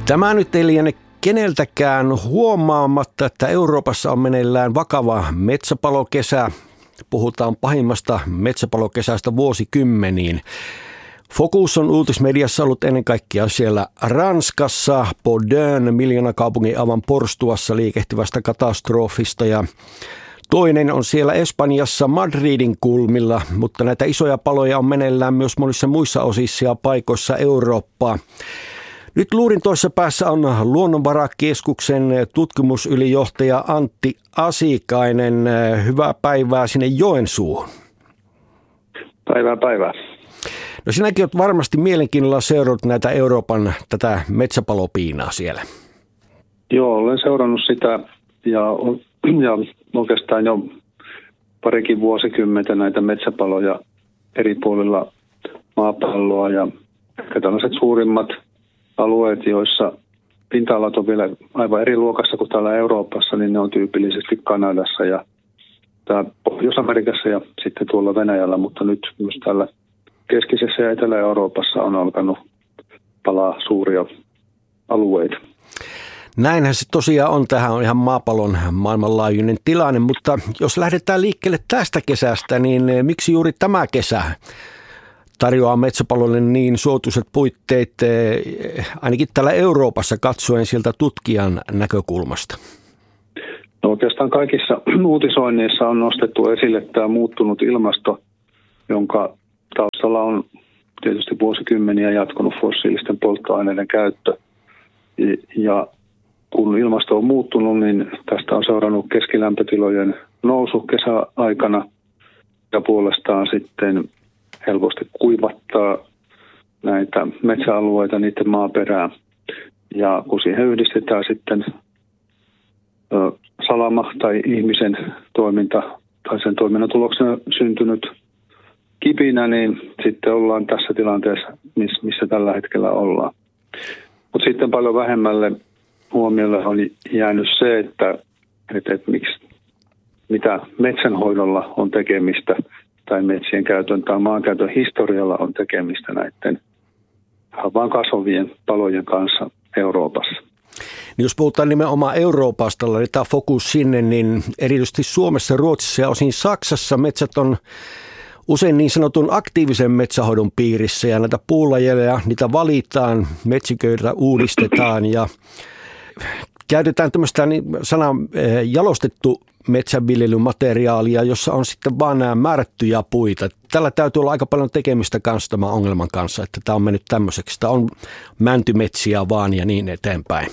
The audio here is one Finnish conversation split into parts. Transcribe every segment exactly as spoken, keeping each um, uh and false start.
Tämä nyt ei liene keneltäkään huomaamatta, että Euroopassa on meneillään vakava metsäpalokesä. Puhutaan pahimmasta metsäpalokesästä vuosikymmeniin. Fokus on uutismediassa ollut ennen kaikkea siellä Ranskassa, Bordeaux, miljoonakaupungin aivan porstuassa liikehtivästä katastrofista, ja toinen on siellä Espanjassa Madridin kulmilla, mutta näitä isoja paloja on meneillään myös monissa muissa osissa ja paikoissa Eurooppaa. Nyt luurin toisessa päässä on Luonnonvarakeskuksen tutkimusylijohtaja Antti Asikainen. Hyvää päivää sinne Joensuuhun. Päivää päivää. No sinäkin olet varmasti mielenkiinnolla seurannut näitä Euroopan tätä metsäpalopiinaa siellä. Joo, olen seurannut sitä ja, ja oikeastaan jo parikin vuosikymmentä näitä metsäpaloja eri puolilla maapalloa, ja ehkä tällaiset suurimmat alueet, joissa pinta-alat on vielä aivan eri luokassa kuin täällä Euroopassa, niin ne on tyypillisesti Kanadassa ja tää Pohjois-Amerikassa ja sitten tuolla Venäjällä, mutta nyt myös täällä keskisessä ja Etelä-Euroopassa on alkanut palaa suuria alueita. Näinhän se tosiaan on. Tähän on ihan maapallon maailmanlaajuinen tilanne, mutta jos lähdetään liikkeelle tästä kesästä, niin miksi juuri tämä kesä tarjoaa metsäpalolle niin suotuiset puitteet, ainakin täällä Euroopassa katsoen sieltä tutkijan näkökulmasta? No oikeastaan kaikissa uutisoinneissa on nostettu esille tämä muuttunut ilmasto, jonka taustalla on tietysti vuosikymmeniä jatkunut fossiilisten polttoaineiden käyttö. Ja kun ilmasto on muuttunut, niin tästä on seurannut keskilämpötilojen nousu kesäaikana ja puolestaan sitten helposti kuivattaa näitä metsäalueita, niiden maaperää. Ja kun siihen yhdistetään sitten ö, salama tai ihmisen toiminta tai sen toiminnan tuloksena syntynyt kipinä, niin sitten ollaan tässä tilanteessa, missä tällä hetkellä ollaan. Mutta sitten paljon vähemmälle huomiolle on jäänyt se, että, että, että miksi, mitä metsänhoidolla on tekemistä tai metsien käytön tai maankäytön historialla on tekemistä näiden vaan kasvavien palojen kanssa Euroopassa. Niin jos puhutaan nimenomaan Euroopasta, laitetaan fokus sinne, niin erityisesti Suomessa, Ruotsissa ja osin Saksassa metsät on usein niin sanotun aktiivisen metsähoidon piirissä, ja näitä puulajeja, niitä valitaan, metsiköitä uudistetaan ja käytetään tämmöistä niin sanaa jalostettu metsänviljelymateriaalia, jossa on sitten vaan nämä määrättyjä puita. Tällä täytyy olla aika paljon tekemistä kanssa tämän ongelman kanssa, että tämä on mennyt tämmöiseksi. Tämä on mäntymetsiä vaan ja niin eteenpäin.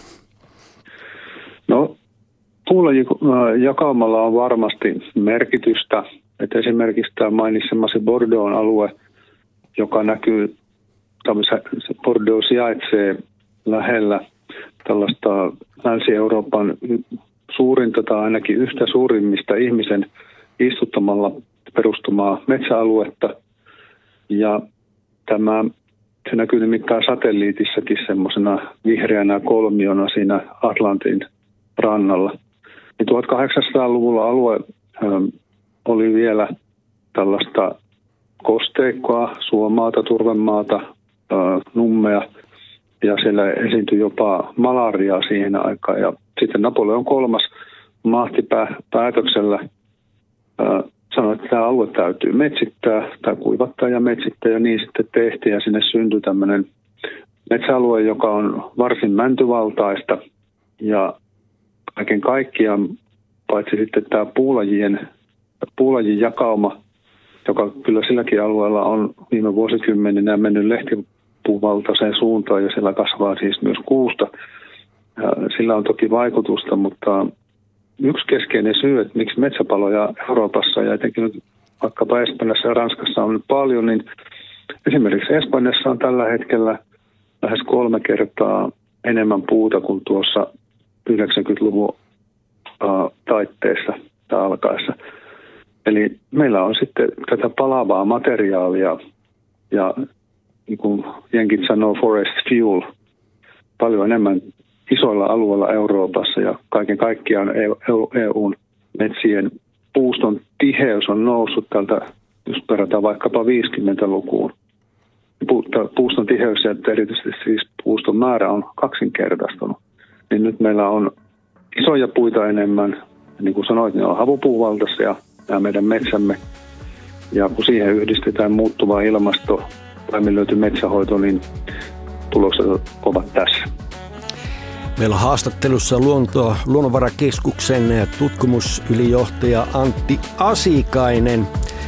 No, puulajijakaumalla on varmasti merkitystä. Että esimerkiksi tämä mainitsemasi Bordeauxn alue, joka näkyy, se Bordeaux sijaitsee lähellä tällaista Länsi-Euroopan suurinta tai ainakin yhtä suurimmista ihmisen istuttamalla perustumaa metsäaluetta. Ja tämä, se näkyy nimittäin satelliitissakin semmoisena vihreänä kolmiona siinä Atlantin rannalla. Niin tuhatkahdeksansataaluvulla alue oli vielä tällaista kosteikkoa, suomaata, turvemaata, nummea, ja siellä esiintyi jopa malariaa siihen aikaan. Ja sitten Napoleon kolmas mahtipäätöksellä sanoi, että tämä alue täytyy metsittää tai kuivattaa ja metsittää, ja niin sitten tehtiin, ja sinne syntyi tämmöinen metsäalue, joka on varsin mäntyvaltaista, ja kaiken kaikkiaan, paitsi sitten tämä puulajien puulajin jakauma, joka kyllä silläkin alueella on viime vuosikymmeninä mennyt lehtipuuvaltaiseen suuntaan, ja siellä kasvaa siis myös kuusta. Ja sillä on toki vaikutusta, mutta yksi keskeinen syy, että miksi metsäpaloja Euroopassa ja etenkin nyt vaikkapa Espanjassa ja Ranskassa on nyt paljon, niin esimerkiksi Espanjassa on tällä hetkellä lähes kolme kertaa enemmän puuta kuin tuossa yhdeksänkymmentäluvun taitteessa tai alkaessa. Eli meillä on sitten tätä palavaa materiaalia ja niin kuin jenkit sanoo forest fuel paljon enemmän isoilla alueilla Euroopassa, ja kaiken kaikkiaan E U:n metsien puuston tiheys on noussut tältä, jos verrataan vaikkapa viisikymmentälukuun. puuston tiheys ja erityisesti siis puuston määrä on kaksinkertaistunut. Niin nyt meillä on isoja puita enemmän. Niin kuin sanoit, ne on havupuuvaltaisia nämä meidän metsämme. Ja kun siihen yhdistetään muuttuva ilmasto, laiminlyöty metsähoito, niin tulokset ovat tässä. Meillä on haastattelussa Luonto, Luonnonvarakeskuksen tutkimusylijohtaja Antti Asikainen.